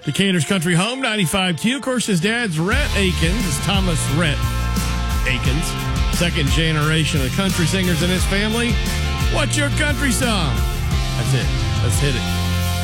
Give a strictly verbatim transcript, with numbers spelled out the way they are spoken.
Decatur's Country Home, ninety-five Q. Of course, his dad's Rhett Akins. It's Thomas Rhett Akins. Second generation of country singers in his family. What's your country song? That's it. Let's hit it.